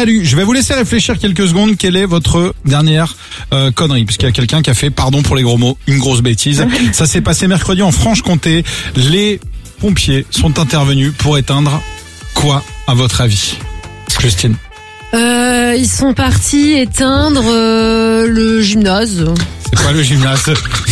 Salut, je vais vous laisser réfléchir quelques secondes. Quelle est votre dernière connerie? Puisqu'il y a quelqu'un qui a fait, pardon pour les gros mots, une grosse bêtise. Ça s'est passé mercredi en Franche-Comté. Les pompiers sont intervenus pour éteindre quoi, à votre avis, Justine? Ils sont partis éteindre le gymnase. C'est quoi le gymnase?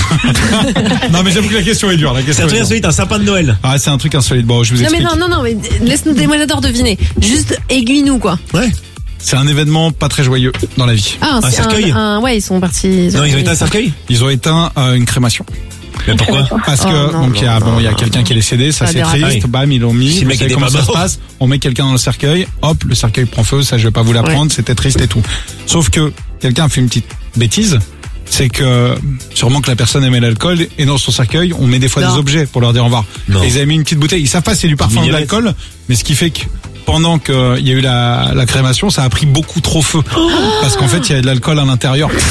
Non mais j'avoue que la question est dure. C'est un truc insolite, un sapin de Noël. Ah, c'est un truc insolite. Bon, je vous explique. Non, mais laisse-nous des j'adore deviner. Juste aiguille-nous quoi. Ouais. C'est un événement pas très joyeux dans la vie. Ah, Un cercueil. Ouais, ils sont partis. Non, ils ont éteint un cercueil. Ils ont éteint une crémation. Mais pourquoi? Parce que non, donc il y a quelqu'un qui est décédé, ça Ça c'est dérape. triste. Bam, ils l'ont mis. Si le Vous mec savez était comment pas ça se mort. passe? On met quelqu'un dans le cercueil, hop, le cercueil prend feu. Ça je vais pas vous l'apprendre, c'était triste et tout. Sauf que quelqu'un a fait une petite bêtise. C'est que sûrement que la personne aimait l'alcool et dans son cercueil on met des fois Non. des objets pour leur dire au revoir. Non. Et ils avaient mis une petite bouteille. Ils savent pas si c'est du parfum ou de Mignonnette. l'alcool, mais ce qui fait que pendant qu'il y a eu la crémation, ça a pris beaucoup trop feu parce qu'en fait il y avait de l'alcool à l'intérieur. Donc,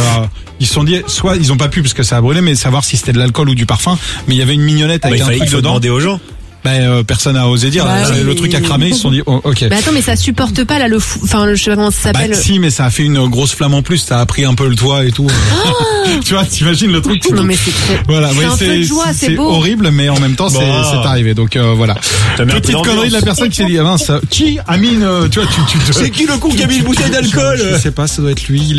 ils se sont dit soit ils ont pas pu parce que ça a brûlé, mais savoir si c'était de l'alcool ou du parfin. Mais il y avait une mignonnette avec Il un fallait truc qu'il faut dedans. demander aux gens. Personne n'a osé dire. Bah, Le oui. truc a cramé. Ils se sont dit ok. Mais attends, mais ça supporte pas là je sais pas comment ça s'appelle. Si, mais ça a fait une grosse flamme en plus. Ça a pris un peu le toit et tout. Tu vois, t'imagines le truc. Non mais c'est très... Voilà, c'est oui, un feu de joie, c'est beau. horrible, mais en même temps, c'est arrivé. Donc voilà. Ça met un peu Petite connerie de la d'ambiance. personne qui s'est dit, ah mince, qui a mis une, tu vois, C'est qui le con qui a mis une bouteille d'alcool? Je sais pas, ça doit être lui.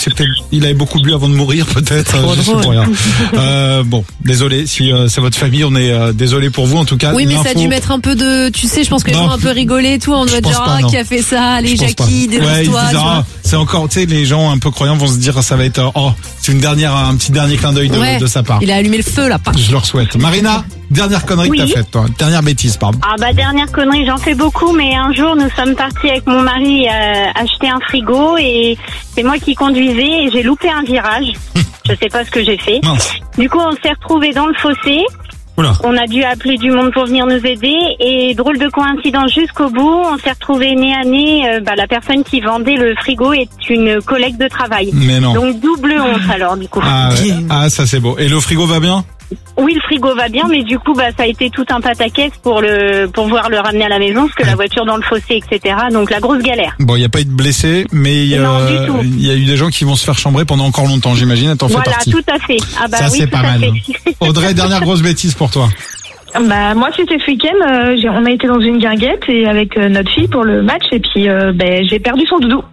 Il avait beaucoup bu avant de mourir, peut-être. Trop Je sais drôle. pas rien. Bon, désolé si c'est votre famille, on est désolé pour vous en tout cas. Oui, mais ça a L'info- dû mettre un peu de, tu sais, je pense que les Non. gens ont un peu rigolé et tout, on doit Je être pense genre, pas, non. qui a fait ça, les Je pense pas. Jackie, des Ouais, ils se histoires, disent, tu vois. c'est encore, tu sais, les gens un peu croyants vont se dire, ça va être, c'est un petit dernier clin d'œil Ouais. de sa part. Il a allumé le feu là, pas. Je leur souhaite. Marina, dernière connerie que Oui. t'as faite, toi. Dernière bêtise, pardon. Ah bah dernière connerie, j'en fais beaucoup, mais un jour nous sommes partis avec mon mari acheter un frigo et c'est moi qui conduisais et j'ai loupé un virage. Je sais pas ce que j'ai fait. Mince. Du coup on s'est retrouvés dans le fossé. Oula. On a dû appeler du monde pour venir nous aider et drôle de coïncidence jusqu'au bout, on s'est retrouvés nez à nez. La personne qui vendait le frigo est une collègue de travail. Mais non. Donc double honte alors du coup. Ah, ouais. Ah, ça c'est beau. Et le frigo va bien? Oui, le frigo va bien, mais du coup, ça a été tout un pataquès pour pouvoir le ramener à la maison, parce que la voiture dans le fossé, etc. Donc la grosse galère. Bon, il n'y a pas eu de blessés, mais Non, du tout. il y a eu des gens qui vont se faire chambrer pendant encore longtemps, j'imagine. Elle t'en fait Voilà, partie. tout à fait. Ah bah Ça, oui, c'est tout pas à mal. fait. Audrey, dernière grosse bêtise pour toi. Bah moi c'était ce week-end, on a été dans une guinguette et avec notre fille pour le match et puis j'ai perdu son doudou.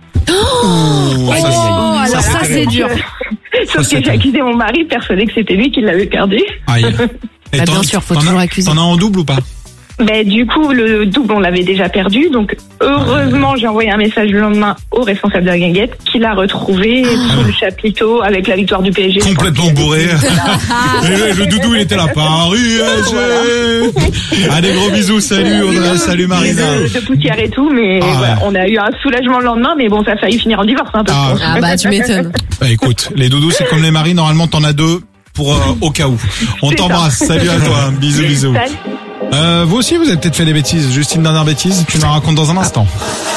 Oh, Aïe, ça, aïe, c'est- Oh, alors ça c'est dur. Sauf c'est que j'ai accusé mon mari, persuadé que c'était lui qui l'avait perdu. Aïe. Et Bah, t'en- bien sûr, faut t'en as- toujours accuser. T'en as en double ou pas? Du coup le double on l'avait déjà perdu, donc heureusement j'ai envoyé un message le lendemain au responsable de la guinguette qui l'a retrouvé sous le chapiteau avec la victoire du PSG. Complètement bourré. Et le doudou, il était là. Paris SG. Allez, gros bisous. Salut Audrey, salut Marina. De poussière et tout, mais Ah, voilà, ouais. on a eu un soulagement le lendemain, mais bon ça a failli finir en divorce un peu. Ah, Ah bah tu m'étonnes. Bah, écoute, les doudous, c'est comme les maris. Normalement, t'en as deux pour au cas où. On C'est t'embrasse. Salut à toi. Bisous, bisous. Salut. Vous aussi, vous avez peut-être fait des bêtises. Juste une dernière bêtise. Tu nous racontes dans un instant.